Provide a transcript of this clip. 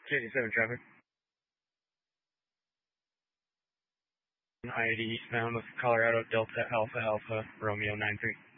J7 traffic. I-80 eastbound with Colorado Delta Alpha Alpha Romeo 93.